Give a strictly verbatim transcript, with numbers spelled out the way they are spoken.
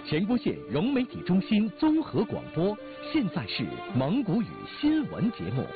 前郭县融媒体中心综合广播，现在是蒙古语新闻节目。